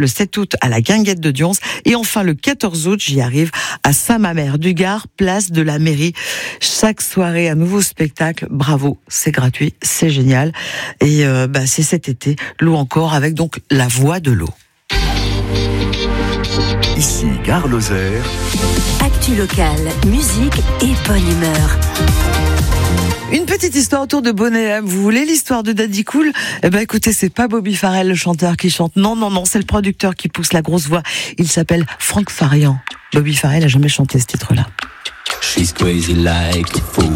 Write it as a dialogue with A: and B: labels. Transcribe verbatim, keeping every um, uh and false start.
A: le sept août à la Guinguette de Dions et enfin le quatorze août, j'y arrive, à Saint-Mamère-du-Gard, place de la mairie. Chaque soirée, un nouveau spectacle. Bravo, c'est gratuit, c'est génial. Et euh, bah, c'est cet été, l'eau encore, avec donc la voix de l'eau.
B: Ici, Gare Lozère.
C: Actu locale, musique et bonne humeur.
A: Une petite histoire autour de Bonnet M. Vous voulez l'histoire de Daddy Cool? Eh ben, écoutez, c'est pas Bobby Farrell, le chanteur, qui chante. Non, non, non, c'est le producteur qui pousse la grosse voix. Il s'appelle Franck Farian. Bobby Farrell a jamais chanté ce titre-là.
D: She's crazy like a fool.